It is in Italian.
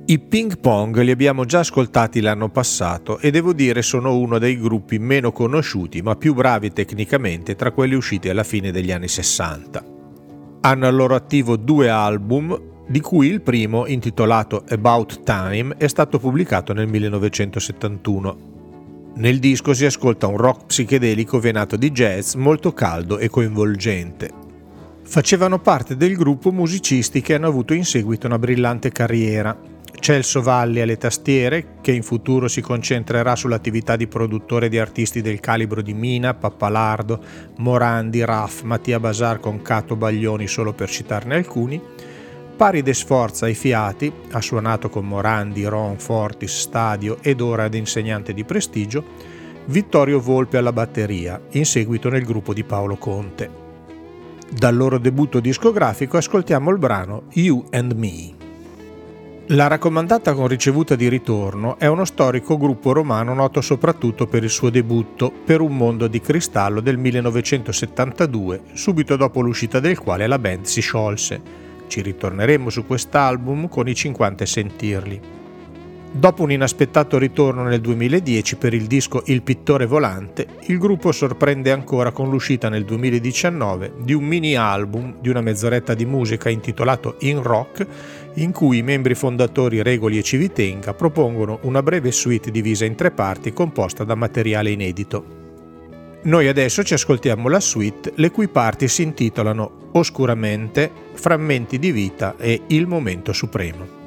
I Ping Pong li abbiamo già ascoltati l'anno passato e devo dire sono uno dei gruppi meno conosciuti ma più bravi tecnicamente tra quelli usciti alla fine degli anni 60. Hanno al loro attivo 2 album, di cui il primo, intitolato About Time, è stato pubblicato nel 1971. Nel disco si ascolta un rock psichedelico venato di jazz molto caldo e coinvolgente. Facevano parte del gruppo musicisti che hanno avuto in seguito una brillante carriera. Celso Valli alle tastiere, che in futuro si concentrerà sull'attività di produttore di artisti del calibro di Mina, Pappalardo, Morandi, Raff, Mattia Basar con Cato Baglioni, solo per citarne alcuni. Paride Sforza ai fiati, ha suonato con Morandi, Ron, Fortis, Stadio ed ora ad insegnante di prestigio. Vittorio Volpe alla batteria, in seguito nel gruppo di Paolo Conte. Dal loro debutto discografico ascoltiamo il brano You and Me. La raccomandata con ricevuta di ritorno è uno storico gruppo romano noto soprattutto per il suo debutto Per un mondo di cristallo del 1972, subito dopo l'uscita del quale la band si sciolse. Ci ritorneremo su quest'album con i 50 e sentirli. Dopo un inaspettato ritorno nel 2010 per il disco Il pittore volante, il gruppo sorprende ancora con l'uscita nel 2019 di un mini album di una mezz'oretta di musica intitolato In Rock, in cui i membri fondatori Regoli e Civitenga propongono una breve suite divisa in 3 parti composta da materiale inedito. Noi adesso ci ascoltiamo la suite, le cui parti si intitolano Oscuramente, Frammenti di vita e Il momento supremo.